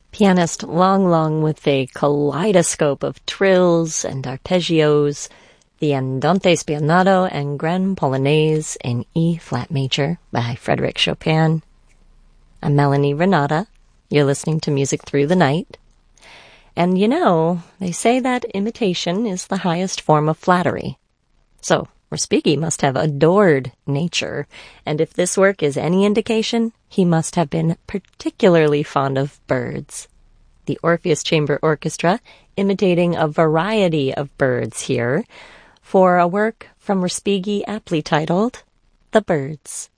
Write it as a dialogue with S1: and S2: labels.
S1: Pianist Lang Lang with a kaleidoscope of trills and arpeggios, the Andante Spianato and Grand Polonaise in E-flat major by Frédéric Chopin. I'm Melanie Renata. You're listening to Music Through the Night. And you know, they say that imitation is the highest form of flattery. So, Respighi must have adored nature, and if this work is any indication, he must have been particularly fond of birds. The Orpheus Chamber Orchestra imitating a variety of birds here for a work from Respighi aptly titled The Birds.